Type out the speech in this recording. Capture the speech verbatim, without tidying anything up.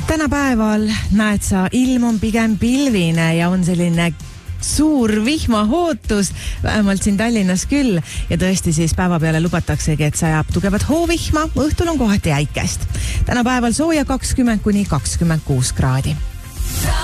Tänapäeval näed sa, ilm on pigem pilvine ja on selline suur vihmahootus, vähemalt siin Tallinnas küll, ja tõesti siis päeva peale lubataksegi, et sajab tugevat hoovihma, õhtul on kohati äikest. Tänapäeval sooja kakskümmend kuni kakskümmend kuus kraadi.